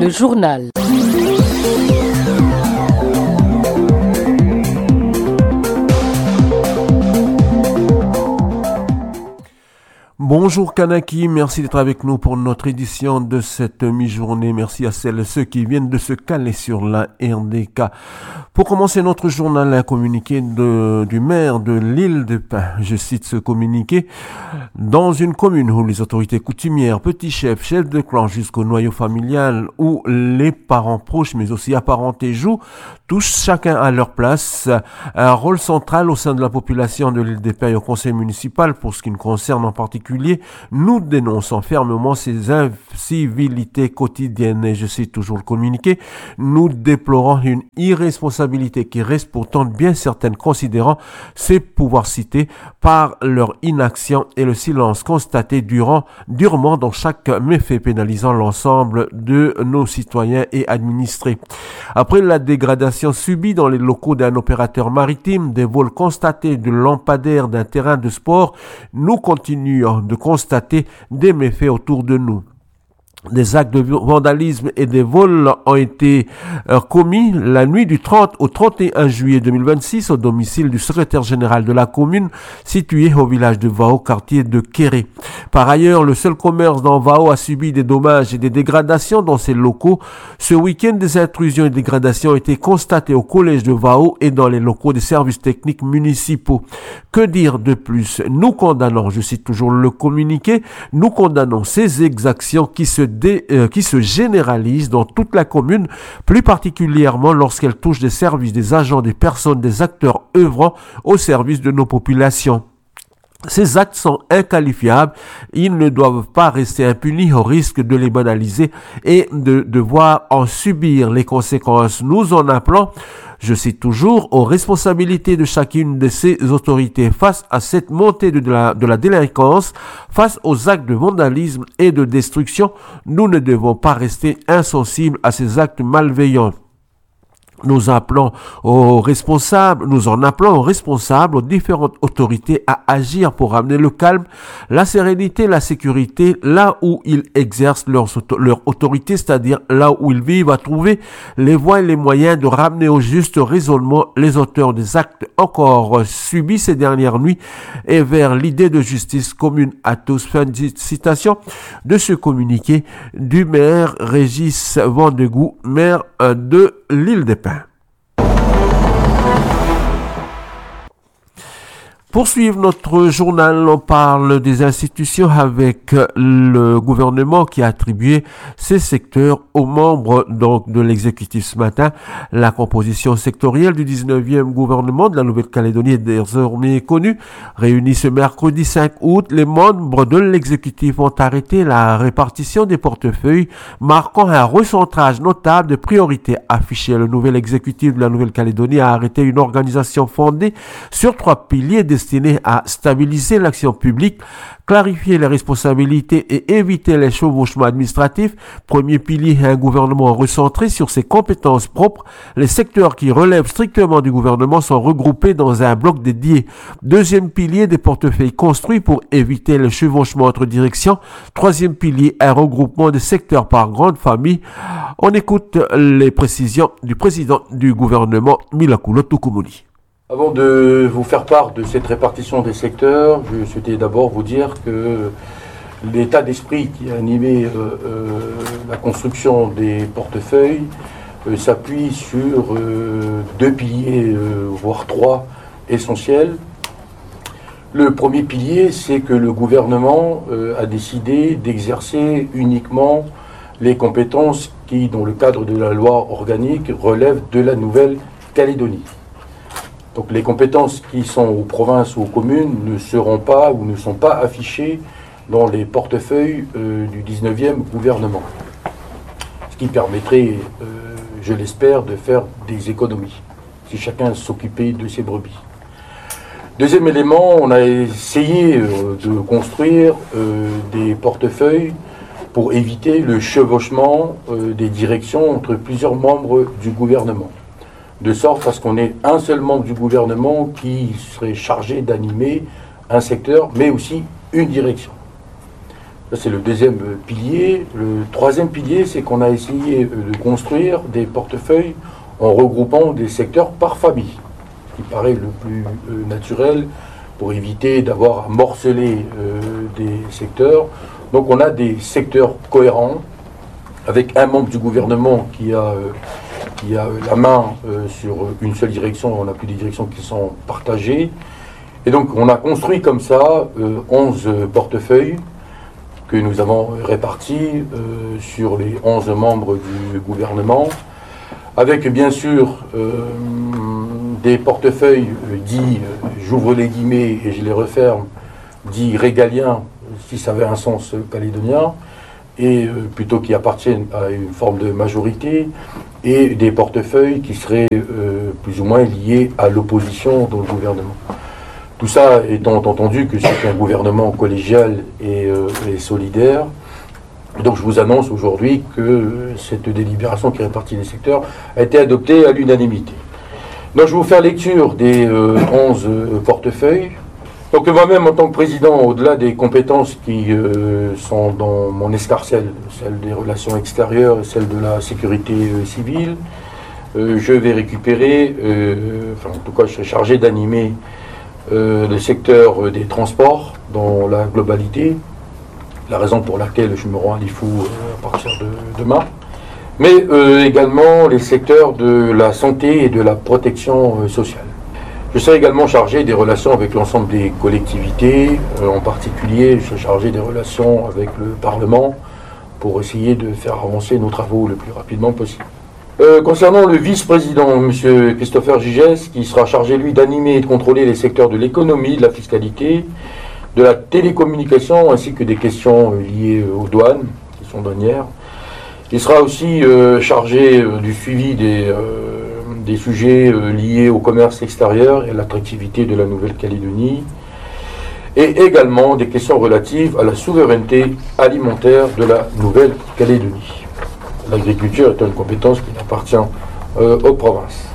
Le journal. Bonjour Kanaki, merci d'être avec nous pour notre édition de cette mi-journée. Merci à celles et ceux qui viennent de se caler sur la RDK. Pour commencer notre journal, un communiqué du maire de l'île de Pin. Je cite ce communiqué. Dans une commune où les autorités coutumières, petits chefs, chefs de clan jusqu'au noyau familial, où les parents proches mais aussi apparentés jouent, tous chacun à leur place, un rôle central au sein de la population de l'île de Pin et au conseil municipal pour ce qui nous concerne en particulier, nous dénonçons fermement ces incivilités quotidiennes et je cite toujours le communiqué, nous déplorons une irresponsabilité qui reste pourtant bien certaines considérant ces pouvoirs cités par leur inaction et le silence constaté durement dans chaque méfait pénalisant l'ensemble de nos citoyens et administrés. Après la dégradation subie dans les locaux d'un opérateur maritime, des vols constatés de lampadaires d'un terrain de sport, nous continuons de constater des méfaits autour de nous. Des actes de vandalisme et des vols ont été commis la nuit du 30 au 31 juillet 2026 au domicile du secrétaire général de la commune situé au village de Vao, quartier de Kéré. Par ailleurs, le seul commerce dans Vao a subi des dommages et des dégradations dans ses locaux. Ce week-end, des intrusions et dégradations ont été constatées au collège de Vao et dans les locaux des services techniques municipaux. Que dire de plus? Nous condamnons, je cite toujours le communiqué, nous condamnons ces exactions qui se généralisent dans toute la commune, plus particulièrement lorsqu'elles touchent des services, des agents, des personnes, des acteurs œuvrant au service de nos populations. Ces actes sont inqualifiables, ils ne doivent pas rester impunis au risque de les banaliser et de devoir en subir les conséquences. Nous en appelons, je cite toujours, aux responsabilités de chacune de ces autorités face à cette montée de la délinquance, face aux actes de vandalisme et de destruction. Nous ne devons pas rester insensibles à ces actes malveillants. Nous en appelons aux responsables, aux différentes autorités à agir pour ramener le calme, la sérénité, la sécurité là où ils exercent leur autorité, c'est-à-dire là où ils vivent, à trouver les voies et les moyens de ramener au juste raisonnement les auteurs des actes encore subis ces dernières nuits et vers l'idée de justice commune à tous. Fin de citation de ce communiqué du maire Régis Vandegou, maire de l'île des Pins. Poursuivre notre journal, on parle des institutions avec le gouvernement qui a attribué ces secteurs aux membres donc de l'exécutif ce matin. La composition sectorielle du 19e gouvernement de la Nouvelle-Calédonie est désormais connue. Réunis ce mercredi 5 août, les membres de l'exécutif ont arrêté la répartition des portefeuilles, marquant un recentrage notable de priorités affichées. Le nouvel exécutif de la Nouvelle-Calédonie a arrêté une organisation fondée sur 3 piliers destinés à stabiliser l'action publique, clarifier les responsabilités et éviter les chevauchements administratifs. Premier pilier, un gouvernement recentré sur ses compétences propres. Les secteurs qui relèvent strictement du gouvernement sont regroupés dans un bloc dédié. Deuxième pilier, des portefeuilles construits pour éviter le chevauchement entre directions. Troisième pilier, un regroupement de secteurs par grande famille. On écoute les précisions du président du gouvernement, Milakulo Tukumuni. Avant de vous faire part de cette répartition des secteurs, je souhaitais d'abord vous dire que l'état d'esprit qui a animé la construction des portefeuilles s'appuie sur 2 piliers, voire 3 essentiels. Le premier pilier, c'est que le gouvernement a décidé d'exercer uniquement les compétences qui, dans le cadre de la loi organique, relèvent de la Nouvelle-Calédonie. Donc les compétences qui sont aux provinces ou aux communes ne seront pas ou ne sont pas affichées dans les portefeuilles du 19e gouvernement. Ce qui permettrait, je l'espère, de faire des économies, si chacun s'occupait de ses brebis. Deuxième élément, on a essayé de construire des portefeuilles pour éviter le chevauchement des directions entre plusieurs membres du gouvernement. De sorte à ce qu'on ait un seul membre du gouvernement qui serait chargé d'animer un secteur, mais aussi une direction. Ça, c'est le deuxième pilier. Le troisième pilier, c'est qu'on a essayé de construire des portefeuilles en regroupant des secteurs par famille, ce qui paraît le plus naturel pour éviter d'avoir à morceler des secteurs. Donc on a des secteurs cohérents avec un membre du gouvernement qui a la main sur une seule direction. On n'a plus des directions qui sont partagées. Et donc on a construit comme ça 11 portefeuilles que nous avons répartis sur les 11 membres du gouvernement, avec bien sûr des portefeuilles dits, j'ouvre les guillemets et je les referme, dits régaliens, si ça avait un sens calédonien, et plutôt qui appartiennent à une forme de majorité, et des portefeuilles qui seraient plus ou moins liés à l'opposition dans le gouvernement. Tout ça étant entendu que c'est un gouvernement collégial et solidaire. Donc je vous annonce aujourd'hui que cette délibération qui répartit les secteurs a été adoptée à l'unanimité. Donc je vais vous faire lecture des 11 portefeuilles. Donc moi-même en tant que président, au-delà des compétences qui sont dans mon escarcelle, celle des relations extérieures et celle de la sécurité civile, je vais récupérer, en tout cas je serai chargé d'animer le secteur des transports dans la globalité, la raison pour laquelle je me rends à Lifou à partir de demain, mais également les secteurs de la santé et de la protection sociale. Je serai également chargé des relations avec l'ensemble des collectivités, en particulier je serai chargé des relations avec le Parlement pour essayer de faire avancer nos travaux le plus rapidement possible. Concernant le vice-président, M. Christopher Gigès, qui sera chargé, lui, d'animer et de contrôler les secteurs de l'économie, de la fiscalité, de la télécommunication, ainsi que des questions liées aux douanes, questions douanières. Il sera aussi chargé du suivi des sujets liés au commerce extérieur et à l'attractivité de la Nouvelle-Calédonie, et également des questions relatives à la souveraineté alimentaire de la Nouvelle-Calédonie. L'agriculture est une compétence qui appartient aux provinces.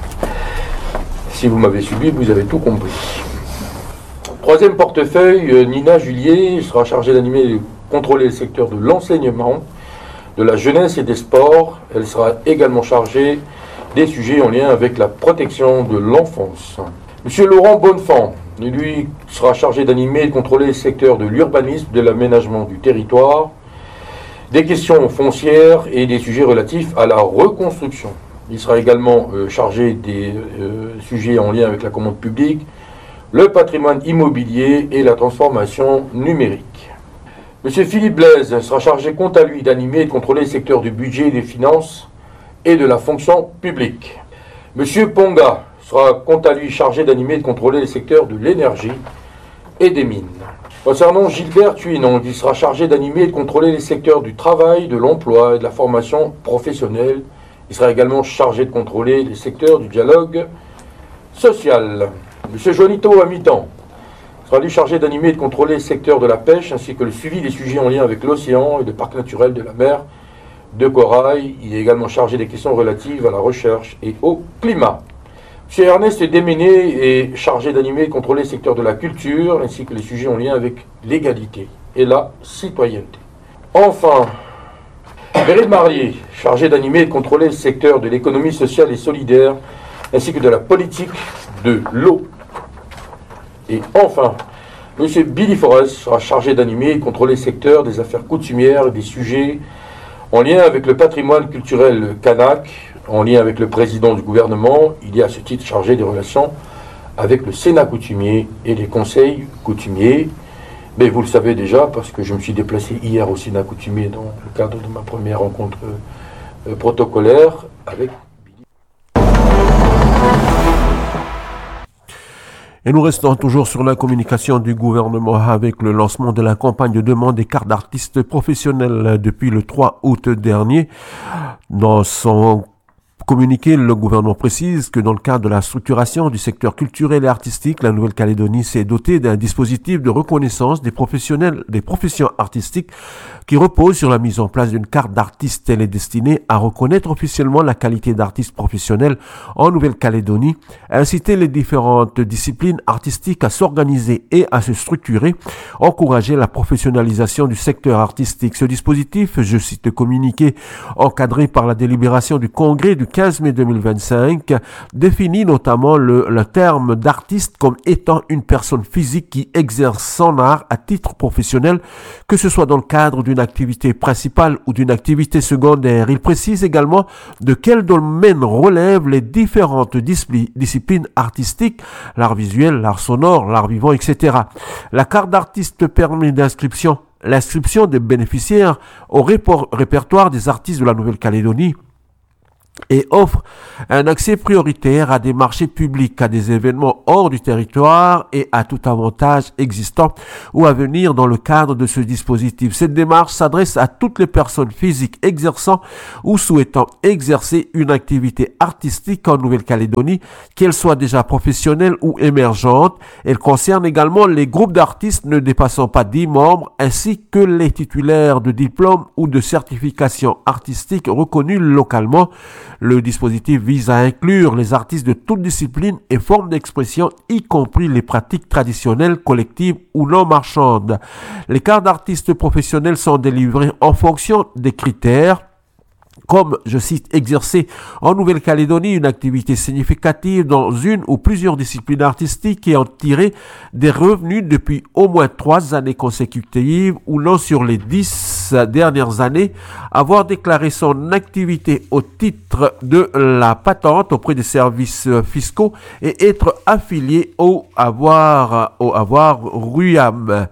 Si vous m'avez suivi, vous avez tout compris. Troisième portefeuille, Nina Julier sera chargée d'animer et de contrôler le secteur de l'enseignement, de la jeunesse et des sports. Elle sera également chargée des sujets en lien avec la protection de l'enfance. Monsieur Laurent Bonnefend, lui, sera chargé d'animer et de contrôler le secteur de l'urbanisme, de l'aménagement du territoire, des questions foncières et des sujets relatifs à la reconstruction. Il sera également chargé des sujets en lien avec la commande publique, le patrimoine immobilier et la transformation numérique. Monsieur Philippe Blaise sera chargé, quant à lui, d'animer et de contrôler le secteur du budget, des finances et de la fonction publique. Monsieur Ponga sera, quant à lui, chargé d'animer et de contrôler les secteurs de l'énergie et des mines. Concernant Gilbert Thuinon, il sera chargé d'animer et de contrôler les secteurs du travail, de l'emploi et de la formation professionnelle. Il sera également chargé de contrôler les secteurs du dialogue social. M. Juanito Amitan sera lui chargé d'animer et de contrôler les secteurs de la pêche ainsi que le suivi des sujets en lien avec l'océan et le parc naturel de la mer de Corail. Il est également chargé des questions relatives à la recherche et au climat. M. Ernest Déméné est chargé d'animer et de contrôler le secteur de la culture, ainsi que les sujets en lien avec l'égalité et la citoyenneté. Enfin, Beryl Marlier, chargé d'animer et de contrôler le secteur de l'économie sociale et solidaire, ainsi que de la politique de l'eau. Et enfin, M. Billy Forrest sera chargé d'animer et de contrôler le secteur des affaires coutumières et des sujets en lien avec le patrimoine culturel kanak. En lien avec le président du gouvernement, il est à ce titre chargé des relations avec le Sénat coutumier et les conseils coutumiers. Mais vous le savez déjà, parce que je me suis déplacé hier au Sénat coutumier dans le cadre de ma première rencontre protocolaire avec Billy. Et nous restons toujours sur la communication du gouvernement avec le lancement de la campagne de demande des cartes d'artistes professionnels depuis le 3 août dernier. Dans son communiqué, le gouvernement précise que dans le cadre de la structuration du secteur culturel et artistique, la Nouvelle-Calédonie s'est dotée d'un dispositif de reconnaissance des professions artistiques qui repose sur la mise en place d'une carte d'artiste. Elle est destinée à reconnaître officiellement la qualité d'artiste professionnel en Nouvelle-Calédonie, à inciter les différentes disciplines artistiques à s'organiser et à se structurer, encourager la professionnalisation du secteur artistique. Ce dispositif, je cite le communiqué encadré par la délibération du Congrès du 15 mai 2025, définit notamment le terme d'artiste comme étant une personne physique qui exerce son art à titre professionnel, que ce soit dans le cadre d'une activité principale ou d'une activité secondaire. Il précise également de quel domaine relèvent les différentes disciplines artistiques, l'art visuel, l'art sonore, l'art vivant, etc. La carte d'artiste permet l'inscription des bénéficiaires au répertoire des artistes de la Nouvelle-Calédonie et offre un accès prioritaire à des marchés publics, à des événements hors du territoire et à tout avantage existant ou à venir dans le cadre de ce dispositif. Cette démarche s'adresse à toutes les personnes physiques exerçant ou souhaitant exercer une activité artistique en Nouvelle-Calédonie, qu'elle soit déjà professionnelle ou émergente. Elle concerne également les groupes d'artistes ne dépassant pas 10 membres ainsi que les titulaires de diplômes ou de certifications artistiques reconnus localement. Le dispositif vise à inclure les artistes de toutes disciplines et formes d'expression, y compris les pratiques traditionnelles, collectives ou non marchandes. Les cartes d'artistes professionnels sont délivrées en fonction des critères comme, je cite, exercer en Nouvelle-Calédonie une activité significative dans une ou plusieurs disciplines artistiques et en tirer des revenus depuis au moins 3 années consécutives ou non sur les 10 dernières années, avoir déclaré son activité au titre de la patente auprès des services fiscaux et être affilié au avoir RUAM.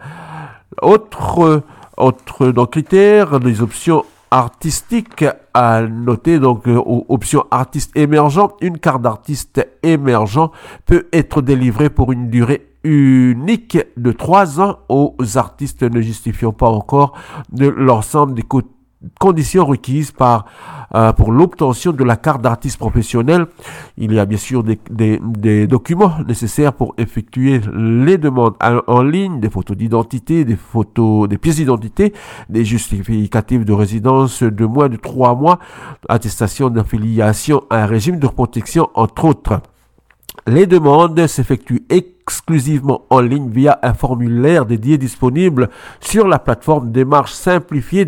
Autre critère, les options artistique à noter, donc option artiste émergent. Une carte d'artiste émergent peut être délivrée pour une durée unique de 3 ans aux artistes ne justifiant pas encore de l'ensemble des conditions requises pour l'obtention de la carte d'artiste professionnel. Il y a bien sûr des documents nécessaires pour effectuer les demandes en ligne, des photos d'identité, des pièces d'identité, des justificatifs de résidence de moins de 3 mois, attestation d'affiliation à un régime de protection, entre autres. Les demandes s'effectuent exclusivement en ligne via un formulaire dédié disponible sur la plateforme Démarche Simplifiée,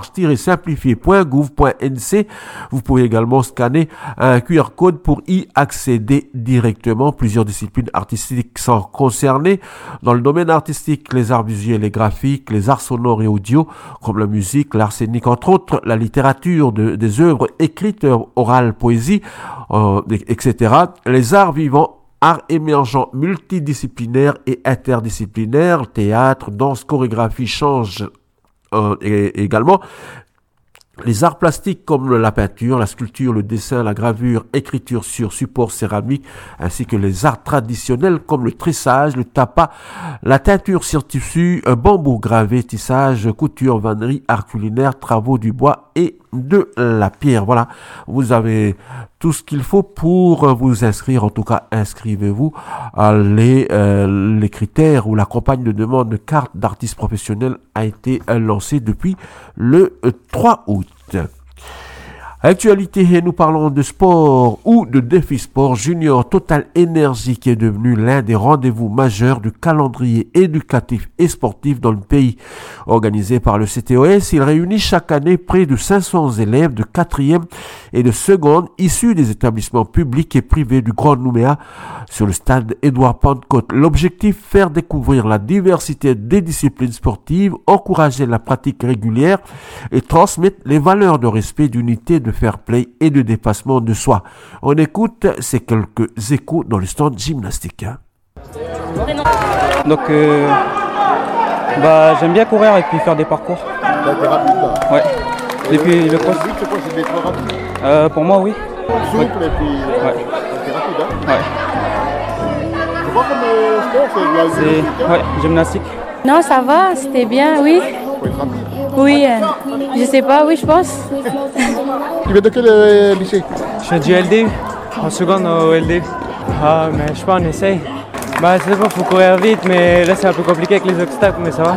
démarche-simplifiée.gouv.nc. Vous pouvez également scanner un QR code pour y accéder directement. Plusieurs disciplines artistiques sont concernées. Dans le domaine artistique, les arts visuels et graphiques, les arts sonores et audio, comme la musique, l'art scénique, entre autres, la littérature, des œuvres écrites, orales, poésie, etc. Les arts vivants, arts émergents multidisciplinaires et interdisciplinaires, théâtre, danse, chorégraphie, chant également. Les arts plastiques comme la peinture, la sculpture, le dessin, la gravure, écriture sur support céramique, ainsi que les arts traditionnels comme le tressage, le tapas, la teinture sur tissu, bambou gravé, tissage, couture, vannerie, art culinaire, travaux du bois et de la pierre. Voilà, vous avez tout ce qu'il faut pour vous inscrire. En tout cas, inscrivez-vous. Les critères ou la campagne de demande de carte d'artiste professionnel a été lancée depuis le 3 août. Actualité, et nous parlons de sport ou de défi sport. Junior Total Energy qui est devenu l'un des rendez-vous majeurs du calendrier éducatif et sportif dans le pays. Organisé par le CTOS, il réunit chaque année près de 500 élèves de 4e et de seconde issus des établissements publics et privés du Grand Nouméa sur le stade Édouard Pentecôte. L'objectif, faire découvrir la diversité des disciplines sportives, encourager la pratique régulière et transmettre les valeurs de respect, d'unité, de fair play et de dépassement de soi. On écoute ces quelques échos dans le stand gymnastique. Donc, j'aime bien courir et puis faire des parcours. T'es rapide là? Ouais. Depuis le cross. C'est quoi, c'est des trop rapides? Pour moi, oui. Souple et puis. Ouais. T'es rapide, hein? Ouais. C'est quoi comme sport? C'est de la gymnastique, hein? Ouais, gymnastique. Non, ça va, c'était bien, oui. Faut être rapide. Oui, je sais pas, oui, je pense. Tu viens de quel lycée? Je fais du LD, en seconde au LD. Ah, mais je sais pas, on essaye. Bah, c'est bon, faut courir vite, mais là c'est un peu compliqué avec les obstacles, mais ça va.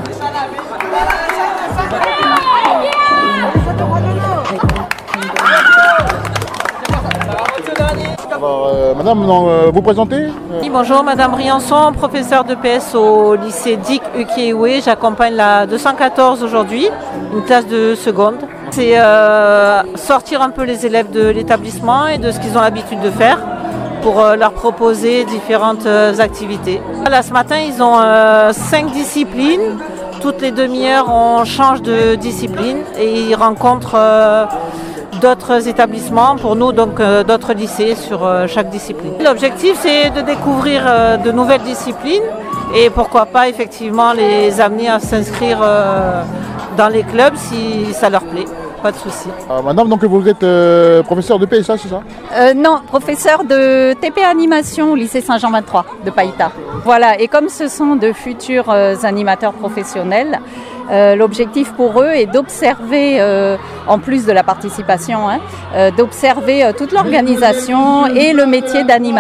Alors, madame, vous présentez? Oui, bonjour, Madame Briançon, professeure de PS au lycée Dick Ukiwe. J'accompagne la 214 aujourd'hui, une classe de seconde. C'est sortir un peu les élèves de l'établissement et de ce qu'ils ont l'habitude de faire pour leur proposer différentes activités. Là, ce matin, ils ont 5 disciplines. Toutes les demi-heures, on change de discipline et ils rencontrent d'autres établissements, pour nous donc d'autres lycées sur chaque discipline. L'objectif c'est de découvrir de nouvelles disciplines et pourquoi pas effectivement les amener à s'inscrire dans les clubs si ça leur plaît, pas de souci. Madame, donc vous êtes professeur de PSA, c'est ça? Non, professeur de TP Animation au lycée Saint-Jean 23 de Païta. Voilà, et comme ce sont de futurs animateurs professionnels, l'objectif pour eux est d'observer, en plus de la participation, d'observer toute l'organisation et le métier d'animateur.